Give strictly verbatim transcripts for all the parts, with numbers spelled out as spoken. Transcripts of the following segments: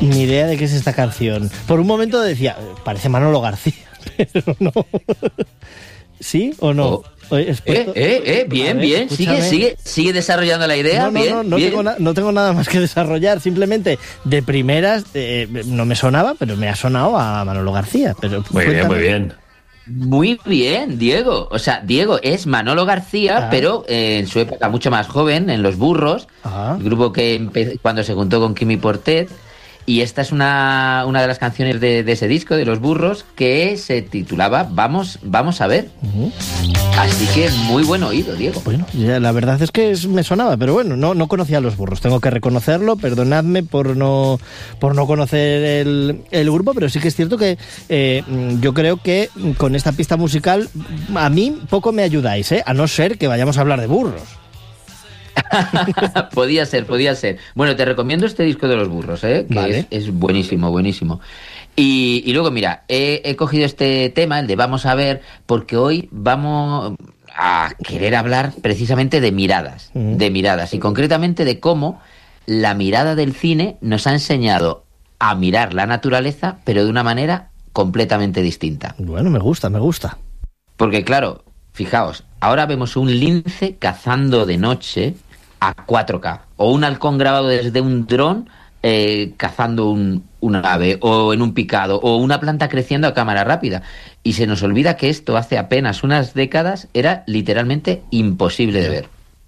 Ni idea de qué es esta canción. Por un momento decía, parece Manolo García, pero no. ¿Sí o no? Oh. Eh, eh, eh, bien, ver, bien, sigue, sigue, sigue desarrollando la idea. No, no, bien, no, no, bien. Tengo na- no tengo nada más que desarrollar, simplemente de primeras eh, no me sonaba, pero me ha sonado a Manolo García. Pero muy bien, muy bien. Muy bien, Diego. O sea, Diego es Manolo García, ah. pero eh, en su época mucho más joven, en Los Burros, ah. el grupo que empe- cuando se juntó con Quimi Portet. Y esta es una, una de las canciones de, de ese disco, de Los Burros, que se titulaba Vamos, vamos a ver. Uh-huh. Así que muy buen oído, Diego. Bueno, ya, la verdad es que es, me sonaba, pero bueno, no, no conocía a Los Burros, tengo que reconocerlo, perdonadme por no, por no conocer el, el grupo, pero sí que es cierto que eh, yo creo que con esta pista musical a mí poco me ayudáis, ¿eh? A no ser que vayamos a hablar de burros. podía ser, podía ser. Bueno, te recomiendo este disco de Los Burros, ¿eh? Que vale. es, es buenísimo, buenísimo. Y, y luego, mira, he, he cogido este tema, el de Vamos a ver, porque hoy vamos a querer hablar precisamente de miradas, uh-huh. de miradas, y concretamente de cómo la mirada del cine nos ha enseñado a mirar la naturaleza, pero de una manera completamente distinta. Bueno, me gusta, me gusta. Porque claro, fijaos, ahora vemos un lince cazando de noche a cuatro K, o un halcón grabado desde un dron eh, cazando un, una ave, o en un picado, o una planta creciendo a cámara rápida. Y se nos olvida que esto hace apenas unas décadas era literalmente imposible de ver.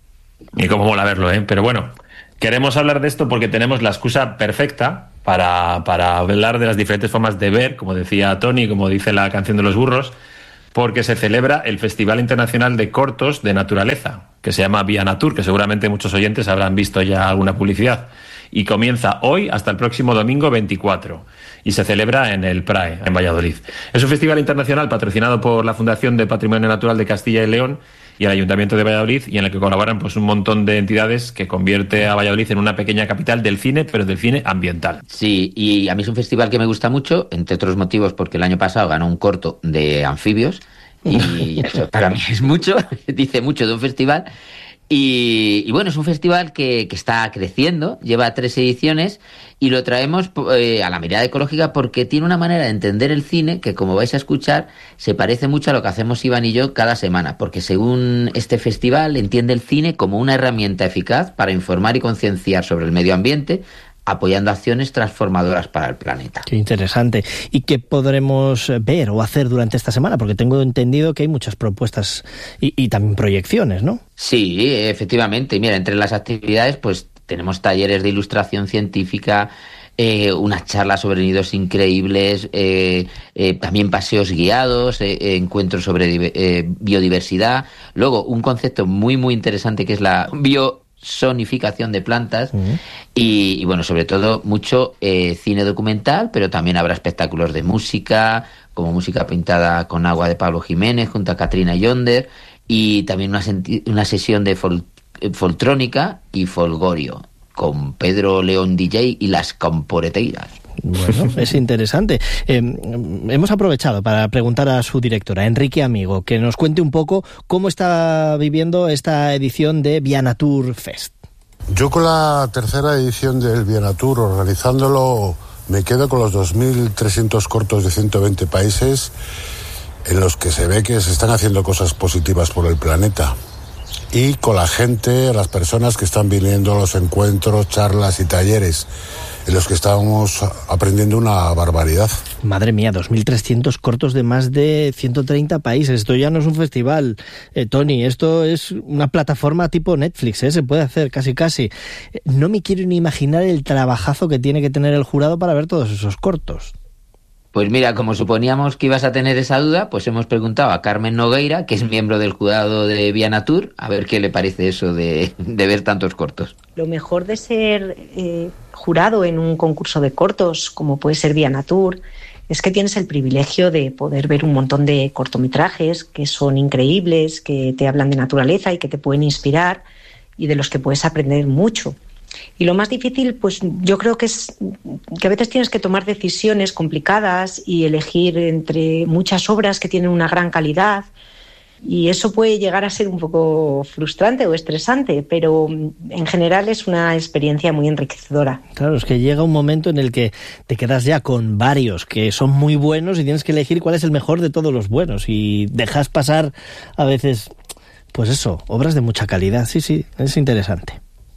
Y cómo mola verlo, ¿eh? Pero bueno, queremos hablar de esto porque tenemos la excusa perfecta para, para hablar de las diferentes formas de ver, como decía Tony, como dice la canción de Los Burros, porque se celebra el Festival Internacional de Cortos de Naturaleza, que se llama Via Natur, que seguramente muchos oyentes habrán visto ya alguna publicidad, y comienza hoy hasta el próximo domingo veinticuatro, y se celebra en el Prae, en Valladolid. Es un festival internacional patrocinado por la Fundación de Patrimonio Natural de Castilla y León y el Ayuntamiento de Valladolid, y en el que colaboran pues un montón de entidades, que convierte a Valladolid en una pequeña capital del cine, pero del cine ambiental. Sí, y a mí es un festival que me gusta mucho, entre otros motivos porque el año pasado ganó un corto de anfibios, y eso para mí es mucho, dice mucho de un festival. Y, y bueno, es un festival que, que está creciendo, lleva tres ediciones, y lo traemos eh, a la mirada ecológica porque tiene una manera de entender el cine que, como vais a escuchar, se parece mucho a lo que hacemos Iván y yo cada semana, porque según este festival entiende el cine como una herramienta eficaz para informar y concienciar sobre el medio ambiente, apoyando acciones transformadoras para el planeta. Qué interesante. ¿Y qué podremos ver o hacer durante esta semana? Porque tengo entendido que hay muchas propuestas y, y también proyecciones, ¿no? Sí, efectivamente. Mira, entre las actividades, pues tenemos talleres de ilustración científica, eh, unas charlas sobre nidos increíbles, eh, eh, también paseos guiados, eh, encuentros sobre eh, biodiversidad. Luego, un concepto muy, muy interesante que es la bio sonificación de plantas, uh-huh. y, y bueno, sobre todo mucho eh, cine documental, pero también habrá espectáculos de música, como música pintada con agua de Pablo Jiménez junto a Katrina Yonder, y también una, senti- una sesión de fol- foltrónica y folgorio con Pedro León D J y las Comporeteiras. Bueno, es interesante. Eh, hemos aprovechado para preguntar a su directora, Enrique Amigo, que nos cuente un poco cómo está viviendo esta edición de Via Natur Fest. Yo con la tercera edición del Via Natur, organizándolo, me quedo con los dos mil trescientos cortos de ciento veinte países en los que se ve que se están haciendo cosas positivas por el planeta. Y con la gente, las personas que están viniendo a los encuentros, charlas y talleres, en los que estamos aprendiendo una barbaridad. Madre mía, dos mil trescientos cortos de más de ciento treinta países. Esto ya no es un festival, eh, Tony, esto es una plataforma tipo Netflix, ¿eh? Se puede hacer casi casi. No me quiero ni imaginar el trabajazo que tiene que tener el jurado para ver todos esos cortos. Pues mira, como suponíamos que ibas a tener esa duda, pues hemos preguntado a Carmen Nogueira, que es miembro del jurado de Via Natur, a ver qué le parece eso de, de ver tantos cortos. Lo mejor de ser eh, jurado en un concurso de cortos, como puede ser Via Natur, es que tienes el privilegio de poder ver un montón de cortometrajes que son increíbles, que te hablan de naturaleza y que te pueden inspirar y de los que puedes aprender mucho. Y lo más difícil, pues yo creo que es que a veces tienes que tomar decisiones complicadas y elegir entre muchas obras que tienen una gran calidad, y eso puede llegar a ser un poco frustrante o estresante, pero en general es una experiencia muy enriquecedora. Claro, es que llega un momento en el que te quedas ya con varios que son muy buenos y tienes que elegir cuál es el mejor de todos los buenos y dejas pasar a veces, pues eso, obras de mucha calidad. Sí, sí, es interesante.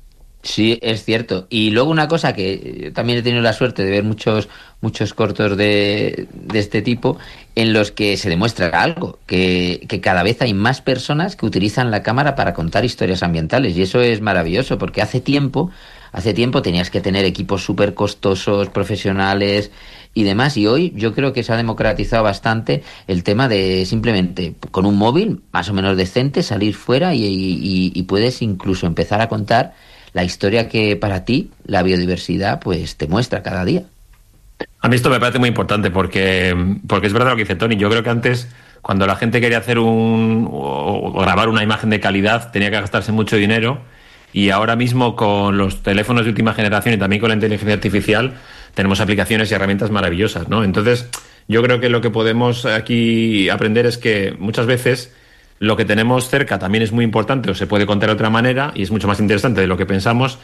Sí, es cierto. Y luego una cosa que también he tenido la suerte de ver muchos muchos cortos de, de este tipo en los que se demuestra algo, que, que cada vez hay más personas que utilizan la cámara para contar historias ambientales y eso es maravilloso porque hace tiempo, hace tiempo tenías que tener equipos súper costosos, profesionales y demás y hoy yo creo que se ha democratizado bastante el tema de simplemente con un móvil más o menos decente salir fuera y, y, y puedes incluso empezar a contar la historia que para ti la biodiversidad pues te muestra cada día. A mí esto me parece muy importante porque, porque es verdad lo que dice Tony. Yo creo que antes, cuando la gente quería hacer un o grabar una imagen de calidad, tenía que gastarse mucho dinero y ahora mismo con los teléfonos de última generación y también con la inteligencia artificial tenemos aplicaciones y herramientas maravillosas, ¿no? Entonces, yo creo que lo que podemos aquí aprender es que muchas veces lo que tenemos cerca también es muy importante o se puede contar de otra manera y es mucho más interesante de lo que pensamos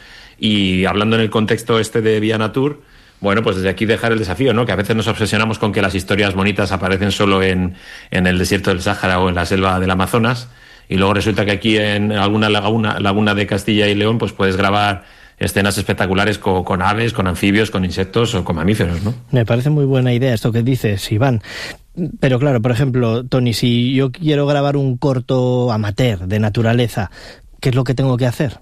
y hablando en el contexto este de Vía Natur, bueno, pues desde aquí dejar el desafío, ¿no? Que a veces nos obsesionamos con que las historias bonitas aparecen solo en, en el desierto del Sáhara o en la selva del Amazonas y luego resulta que aquí en alguna laguna, laguna de Castilla y León pues puedes grabar escenas espectaculares con, con aves, con anfibios, con insectos o con mamíferos, ¿no? Me parece muy buena idea esto que dices, Iván. Pero claro, por ejemplo, Tony, si yo quiero grabar un corto amateur de naturaleza, ¿qué es lo que tengo que hacer?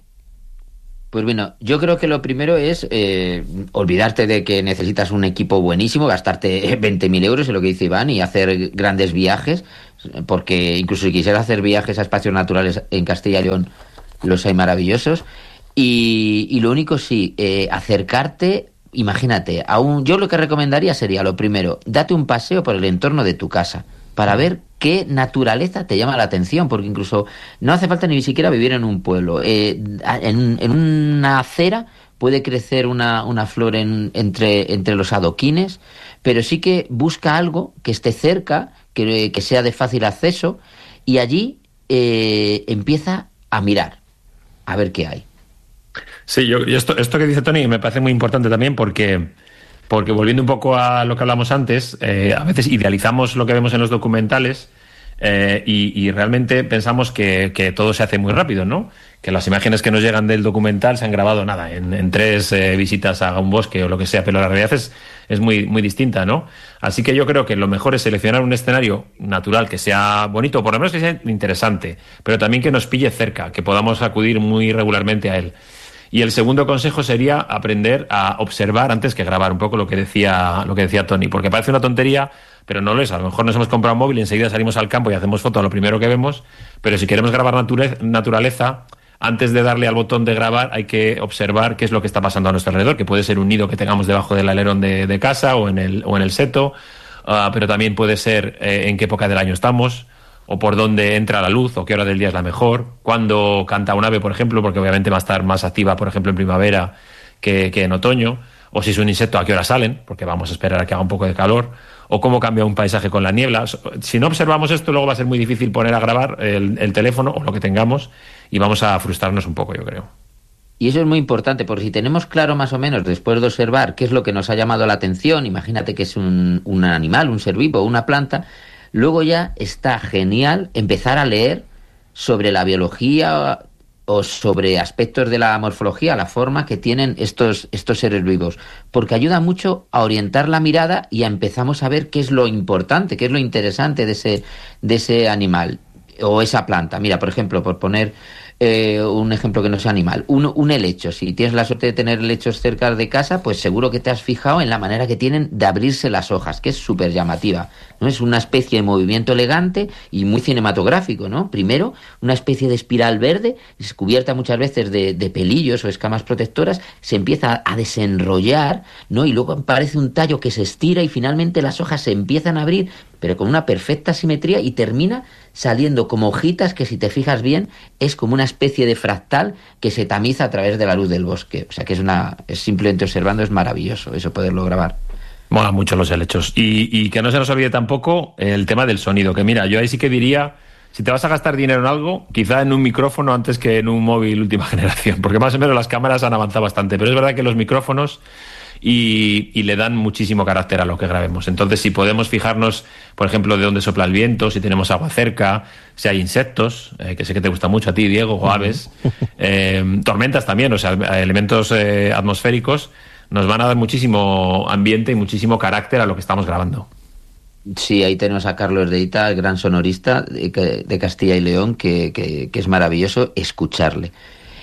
Pues bueno, yo creo que lo primero es eh, olvidarte de que necesitas un equipo buenísimo, gastarte veinte mil euros en lo que dice Iván y hacer grandes viajes, porque incluso si quisieras hacer viajes a espacios naturales en Castilla y León, los hay maravillosos. Y, y lo único sí, eh, acercarte, imagínate, a un, yo lo que recomendaría sería, lo primero, date un paseo por el entorno de tu casa para ver qué naturaleza te llama la atención, porque incluso no hace falta ni siquiera vivir en un pueblo. Eh, en, en una acera puede crecer una, una flor en, entre, entre los adoquines, pero sí que busca algo que esté cerca, que, que sea de fácil acceso, y allí eh, empieza a mirar, a ver qué hay. Sí, yo, y esto, esto que dice Tony me parece muy importante también porque, porque volviendo un poco a lo que hablamos antes, eh, a veces idealizamos lo que vemos en los documentales eh, y, y realmente pensamos que, que todo se hace muy rápido, ¿no? Que las imágenes que nos llegan del documental se han grabado, nada, en, en tres eh, visitas a un bosque o lo que sea, pero la realidad es, es muy, muy distinta, ¿no? Así que yo creo que lo mejor es seleccionar un escenario natural que sea bonito, por lo menos que sea interesante, pero también que nos pille cerca, que podamos acudir muy regularmente a él. Y el segundo consejo sería aprender a observar antes que grabar, un poco lo que decía lo que decía Tony, porque parece una tontería, pero no lo es. A lo mejor nos hemos comprado un móvil y enseguida salimos al campo y hacemos foto a lo primero que vemos, pero si queremos grabar nature- naturaleza, antes de darle al botón de grabar hay que observar qué es lo que está pasando a nuestro alrededor, que puede ser un nido que tengamos debajo del alerón de, de casa o en el, o en el seto, uh, pero también puede ser eh, en qué época del año estamos, o por dónde entra la luz, o qué hora del día es la mejor, cuándo canta un ave, por ejemplo, porque obviamente va a estar más activa, por ejemplo, en primavera que, que en otoño, o si es un insecto, a qué hora salen, porque vamos a esperar a que haga un poco de calor, o cómo cambia un paisaje con la niebla. Si no observamos esto, luego va a ser muy difícil poner a grabar el, el teléfono o lo que tengamos, y vamos a frustrarnos un poco, yo creo. Y eso es muy importante, porque si tenemos claro más o menos, después de observar qué es lo que nos ha llamado la atención, imagínate que es un, un animal, un ser vivo, una planta, luego ya está genial empezar a leer sobre la biología o sobre aspectos de la morfología, la forma que tienen estos, estos seres vivos, porque ayuda mucho a orientar la mirada y a empezamos a ver qué es lo importante, qué es lo interesante de ese, de ese animal o esa planta. Mira, por ejemplo, por poner eh, un ejemplo que no sea animal, un, un helecho. Si tienes la suerte de tener helechos cerca de casa, pues seguro que te has fijado en la manera que tienen de abrirse las hojas, que es súper llamativa, ¿no? Es una especie de movimiento elegante y muy cinematográfico, ¿no? Primero, una especie de espiral verde, cubierta muchas veces de, de pelillos o escamas protectoras, se empieza a desenrollar, ¿no? Y luego aparece un tallo que se estira y finalmente las hojas se empiezan a abrir, pero con una perfecta simetría, y termina saliendo como hojitas que, si te fijas bien, es como una especie de fractal que se tamiza a través de la luz del bosque. O sea que es una, es simplemente observando, es maravilloso eso, poderlo grabar. Mola mucho los helechos. Y, y que no se nos olvide tampoco el tema del sonido, que mira, yo ahí sí que diría, si te vas a gastar dinero en algo, quizá en un micrófono antes que en un móvil última generación, porque más o menos las cámaras han avanzado bastante, pero es verdad que los micrófonos y, y le dan muchísimo carácter a lo que grabemos. Entonces, si podemos fijarnos, por ejemplo, de dónde sopla el viento, si tenemos agua cerca, si hay insectos, eh, que sé que te gusta mucho a ti, Diego, o aves, eh, tormentas también, o sea, elementos eh, atmosféricos, nos van a dar muchísimo ambiente y muchísimo carácter a lo que estamos grabando. Sí, ahí tenemos a Carlos Deita, el gran sonorista de, de Castilla y León, que, que, que es maravilloso escucharle.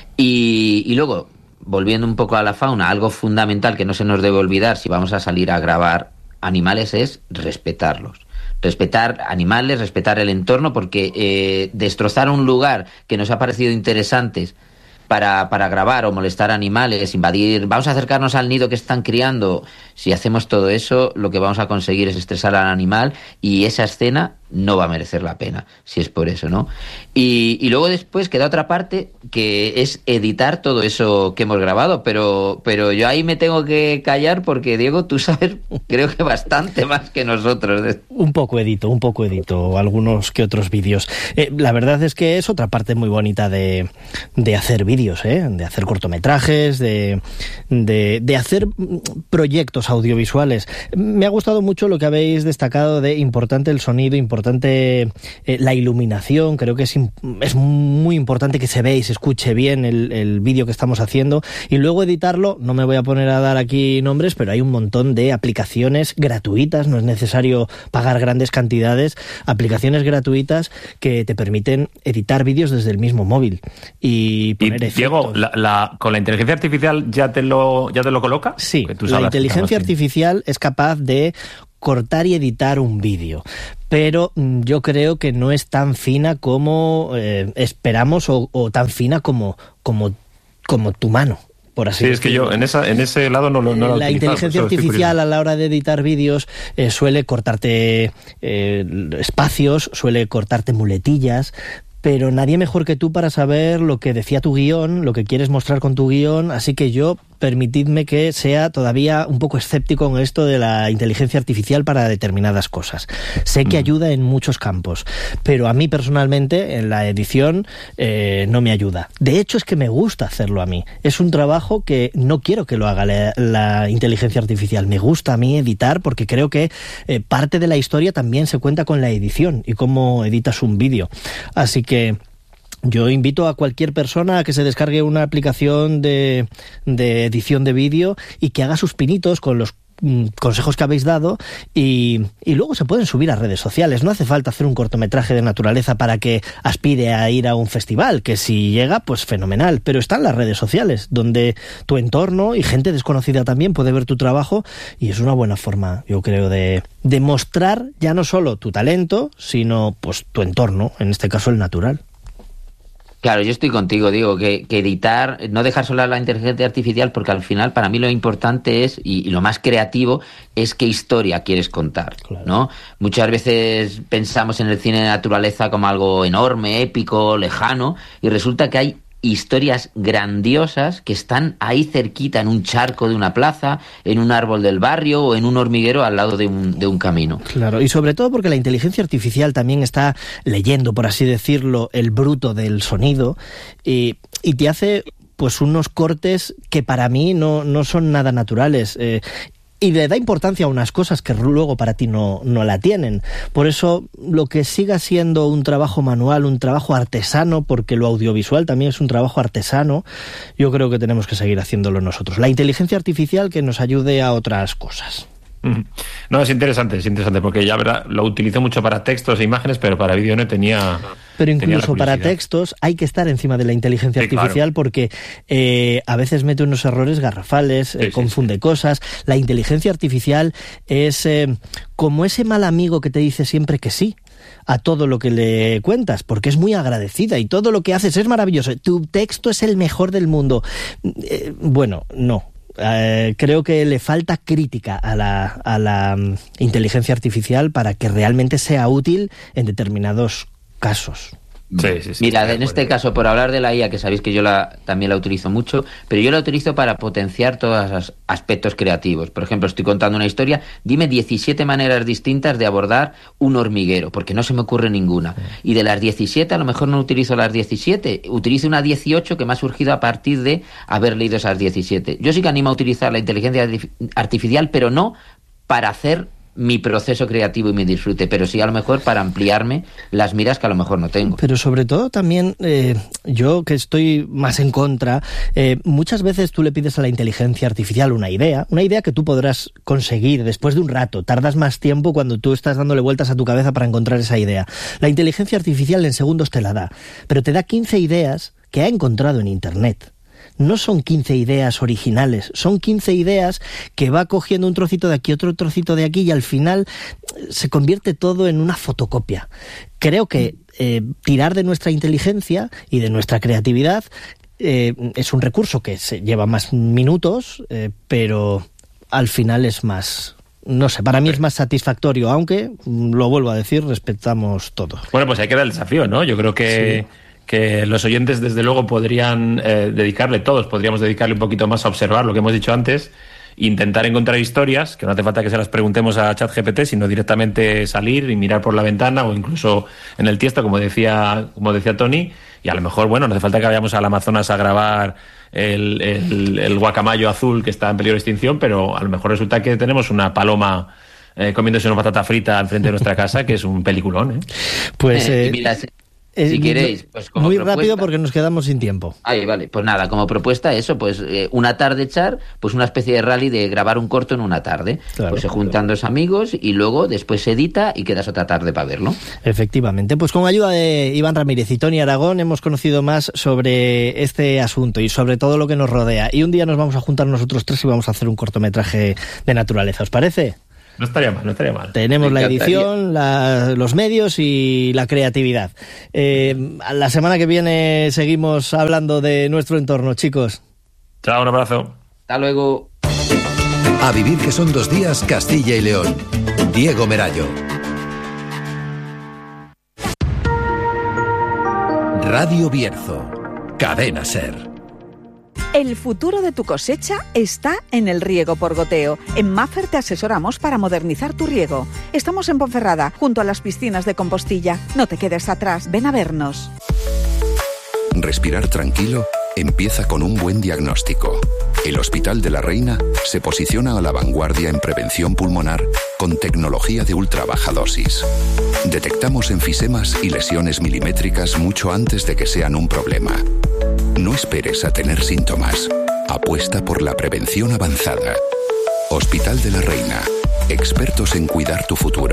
Y, y luego, volviendo un poco a la fauna, algo fundamental que no se nos debe olvidar si vamos a salir a grabar animales es respetarlos. Respetar animales, respetar el entorno, porque eh, destrozar un lugar que nos ha parecido interesante para, para grabar o molestar animales, invadir, vamos a acercarnos al nido que están criando. Si hacemos todo eso, lo que vamos a conseguir es estresar al animal y esa escena no va a merecer la pena, si es por eso, ¿no? Y, y luego después queda otra parte que es editar todo eso que hemos grabado, pero, pero yo ahí me tengo que callar porque, Diego, tú sabes, creo que bastante más que nosotros. Un poco edito, un poco edito algunos que otros vídeos. Eh, la verdad es que es otra parte muy bonita de, de hacer vídeos, ¿eh? De hacer cortometrajes, de, de, de hacer proyectos audiovisuales. Me ha gustado mucho lo que habéis destacado de importante el sonido, importante importante eh, la iluminación. Creo que es, es muy importante que se vea y se escuche bien el, el vídeo que estamos haciendo, y luego editarlo. No me voy a poner a dar aquí nombres, pero hay un montón de aplicaciones gratuitas, no es necesario pagar grandes cantidades, aplicaciones gratuitas que te permiten editar vídeos desde el mismo móvil y poner y, Diego, la, la, ¿con la inteligencia artificial ya te lo, ya te lo coloca? Sí, la inteligencia artificial es capaz de cortar y editar un vídeo, pero yo creo que no es tan fina como eh, esperamos o, o tan fina como, como, como tu mano, por así sí, decirlo. Es que yo en, esa, en ese lado no lo no La inteligencia artificial a la hora de editar vídeos eh, suele cortarte eh, espacios, suele cortarte muletillas, pero nadie mejor que tú para saber lo que decía tu guión, lo que quieres mostrar con tu guión, así que yo, permitidme que sea todavía un poco escéptico con esto de la inteligencia artificial para determinadas cosas. Sé que ayuda en muchos campos, pero a mí personalmente en la edición eh, no me ayuda. De hecho, es que me gusta hacerlo a mí. Es un trabajo que no quiero que lo haga la, la inteligencia artificial. Me gusta a mí editar porque creo que eh, parte de la historia también se cuenta con la edición y cómo editas un vídeo. Así que yo invito a cualquier persona a que se descargue una aplicación de, de edición de vídeo y que haga sus pinitos con los consejos que habéis dado y, y luego se pueden subir a redes sociales. No hace falta hacer un cortometraje de naturaleza para que aspire a ir a un festival, que si llega, pues fenomenal, pero están las redes sociales donde tu entorno y gente desconocida también puede ver tu trabajo, y es una buena forma, yo creo, de, de mostrar ya no solo tu talento, sino pues tu entorno, en este caso el natural. Claro, yo estoy contigo, digo, que, que editar, no dejar sola la inteligencia artificial, porque al final para mí lo importante es, y, y lo más creativo, es qué historia quieres contar, claro, ¿no? Muchas veces pensamos en el cine de naturaleza como algo enorme, épico, lejano, y resulta que hay historias grandiosas que están ahí cerquita, en un charco de una plaza, en un árbol del barrio o en un hormiguero al lado de un, de un camino. Claro, y sobre todo porque la inteligencia artificial también está leyendo, por así decirlo, el bruto del sonido y, y te hace pues unos cortes que para mí no, no son nada naturales. Eh, Y le da importancia a unas cosas que luego para ti no, no la tienen. Por eso, lo que siga siendo un trabajo manual, un trabajo artesano, porque lo audiovisual también es un trabajo artesano, yo creo que tenemos que seguir haciéndolo nosotros. La inteligencia artificial que nos ayude a otras cosas. No, es interesante, es interesante, porque ya verdad, lo utilizo mucho para textos e imágenes, pero para vídeo no tenía... Pero incluso para textos hay que estar encima de la inteligencia sí, artificial, claro, porque eh, a veces mete unos errores garrafales, sí, eh, confunde sí, sí. cosas. La inteligencia artificial es eh, como ese mal amigo que te dice siempre que sí a todo lo que le cuentas, porque es muy agradecida y todo lo que haces es maravilloso. Tu texto es el mejor del mundo. Eh, bueno, no. Eh, creo que le falta crítica a la, a la um, inteligencia artificial para que realmente sea útil en determinados casos. Sí, sí, sí. Mira, en este caso, por hablar de la I A, que sabéis que yo la, también la utilizo mucho, pero yo la utilizo para potenciar todos los aspectos creativos. Por ejemplo, estoy contando una historia, dime diecisiete maneras distintas de abordar un hormiguero, porque no se me ocurre ninguna. Y de las diecisiete, a lo mejor no utilizo las diecisiete, utilizo una dieciocho que me ha surgido a partir de haber leído esas diecisiete. Yo sí que animo a utilizar la inteligencia artificial, pero no para hacer mi proceso creativo y mi disfrute, pero sí a lo mejor para ampliarme las miras que a lo mejor no tengo. Pero sobre todo también, eh, yo que estoy más en contra, eh, muchas veces tú le pides a la inteligencia artificial una idea, una idea que tú podrás conseguir después de un rato, tardas más tiempo cuando tú estás dándole vueltas a tu cabeza para encontrar esa idea. La inteligencia artificial en segundos te la da, pero te da quince ideas que ha encontrado en Internet. No son quince ideas originales, son quince ideas que va cogiendo un trocito de aquí, otro trocito de aquí y al final se convierte todo en una fotocopia. Creo que eh, tirar de nuestra inteligencia y de nuestra creatividad eh, es un recurso que se lleva más minutos, eh, pero al final es más... No sé, para mí es más satisfactorio, aunque, lo vuelvo a decir, respetamos todo. Bueno, pues ahí queda el desafío, ¿no? Yo creo que... Sí. que los oyentes desde luego podrían eh, dedicarle, todos podríamos dedicarle un poquito más a observar lo que hemos dicho antes, intentar encontrar historias, que no hace falta que se las preguntemos a ChatGPT, sino directamente salir y mirar por la ventana o incluso en el tiesto, como decía, como decía Tony, y a lo mejor, bueno, no hace falta que vayamos al Amazonas a grabar el, el, el guacamayo azul que está en peligro de extinción, pero a lo mejor resulta que tenemos una paloma eh, comiéndose una patata frita al frente de nuestra casa, que es un peliculón, ¿eh? Pues... Eh, mira, si eh, queréis, pues como muy propuesta, rápido porque nos quedamos sin tiempo. Ahí, vale, pues nada, como propuesta eso, pues eh, una tarde echar, pues una especie de rally de grabar un corto en una tarde. Claro, pues se juntan claro. dos amigos y luego después se edita y quedas otra tarde para verlo. Efectivamente, pues con ayuda de Iván Ramírez y Tony Aragón hemos conocido más sobre este asunto y sobre todo lo que nos rodea. Y un día nos vamos a juntar nosotros tres y vamos a hacer un cortometraje de naturaleza, ¿os parece? No estaría mal, no estaría mal. Tenemos la edición, la, los medios y la creatividad. Eh, la semana que viene seguimos hablando de nuestro entorno, chicos. Chao, un abrazo. Hasta luego. A vivir que son dos días, Castilla y León. Diego Merayo. Radio Bierzo. Cadena SER. El futuro de tu cosecha está en el riego por goteo. En Maffer te asesoramos para modernizar tu riego. Estamos en Ponferrada, junto a las piscinas de Compostilla. No te quedes atrás, ven a vernos. Respirar tranquilo empieza con un buen diagnóstico. El Hospital de la Reina se posiciona a la vanguardia en prevención pulmonar con tecnología de ultra baja dosis. Detectamos enfisemas y lesiones milimétricas mucho antes de que sean un problema. No esperes a tener síntomas. Apuesta por la prevención avanzada. Hospital de la Reina. Expertos en cuidar tu futuro.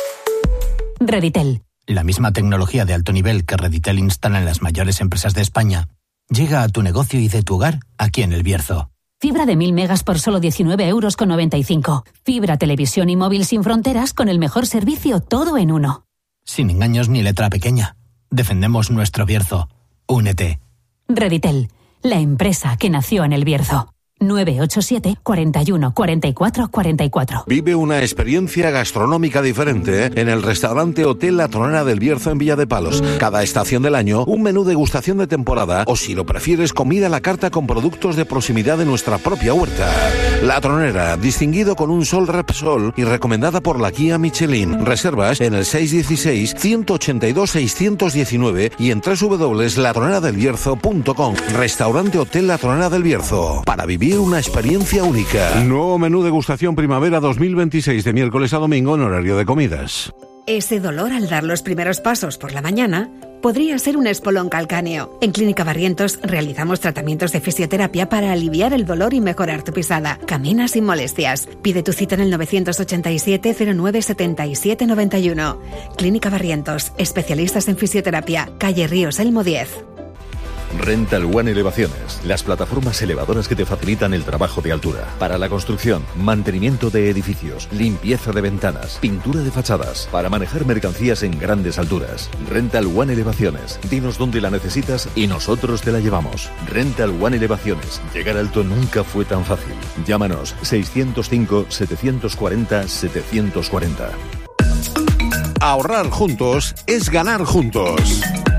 Reditel. La misma tecnología de alto nivel que Reditel instala en las mayores empresas de España llega a tu negocio y de tu hogar aquí en El Bierzo. Fibra de mil megas por solo diecinueve euros con noventa y cinco. Fibra, televisión y móvil sin fronteras con el mejor servicio, todo en uno. Sin engaños ni letra pequeña. Defendemos nuestro Bierzo. Únete. Reditel, la empresa que nació en El Bierzo. nueve ocho siete, cuarenta y uno, cuarenta y cuatro, cuarenta y cuatro. Vive una experiencia gastronómica diferente ¿eh? en el restaurante Hotel La Tronera del Bierzo en Villa de Palos. Cada estación del año, un menú degustación de temporada o, si lo prefieres, comida a la carta con productos de proximidad de nuestra propia huerta. La Tronera, distinguido con un Sol Repsol y recomendada por la guía Michelin. Reservas en el seis uno seis, uno ocho dos, seis uno nueve y en doble u doble u doble u punto la tronera del bierzo punto com. Restaurante Hotel La Tronera del Bierzo. Para vivir una experiencia única. Nuevo menú degustación primavera dos mil veintiséis de miércoles a domingo en horario de comidas. Ese dolor al dar los primeros pasos por la mañana podría ser un espolón calcáneo. En Clínica Barrientos realizamos tratamientos de fisioterapia para aliviar el dolor y mejorar tu pisada. Camina sin molestias. Pide tu cita en el nueve ocho siete, cero nueve siete siete nueve uno. Clínica Barrientos, especialistas en fisioterapia. Calle Ríos Elmo diez. Rental One Elevaciones, las plataformas elevadoras que te facilitan el trabajo de altura. Para la construcción, mantenimiento de edificios, limpieza de ventanas, pintura de fachadas, para manejar mercancías en grandes alturas. Rental One Elevaciones, dinos dónde la necesitas y nosotros te la llevamos. Rental One Elevaciones, llegar alto nunca fue tan fácil. Llámanos seiscientos cinco, setecientos cuarenta, setecientos cuarenta. Ahorrar juntos es ganar juntos.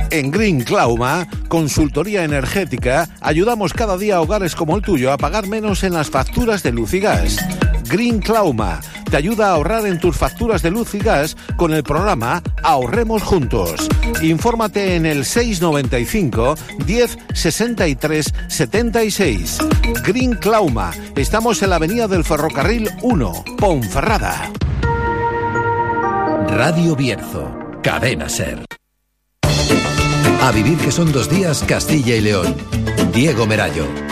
En Green Clauma, consultoría energética, ayudamos cada día a hogares como el tuyo a pagar menos en las facturas de luz y gas. Green Clauma te ayuda a ahorrar en tus facturas de luz y gas con el programa Ahorremos Juntos. Infórmate en el seis noventa y cinco, diez, sesenta y tres, setenta y seis. Green Clauma. Estamos en la avenida del Ferrocarril uno, Ponferrada. Radio Bierzo, Cadena Ser. A vivir que son dos días, Castilla y León. Diego Merayo.